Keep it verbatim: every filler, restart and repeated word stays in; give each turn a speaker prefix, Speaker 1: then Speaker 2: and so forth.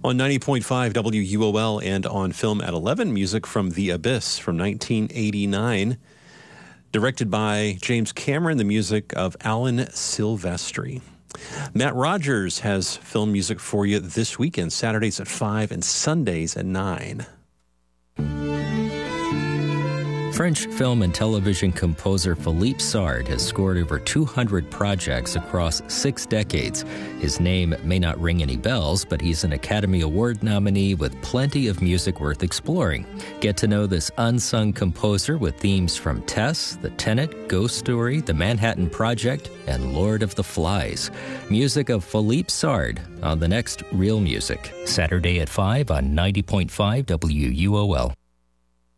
Speaker 1: On ninety point five W U O L and on Film at eleven, music from The Abyss from nineteen eighty-nine. Directed by James Cameron, the music of Alan Silvestri. Matt Rogers has film music for you this weekend, Saturdays at five and Sundays at nine.
Speaker 2: French film and television composer Philippe Sard has scored over two hundred projects across six decades. His name may not ring any bells, but he's an Academy Award nominee with plenty of music worth exploring. Get to know this unsung composer with themes from Tess, The Tenet, Ghost Story, The Manhattan Project, and Lord of the Flies. Music of Philippe Sard on the next Real Music, Saturday at five on ninety point five W U O L.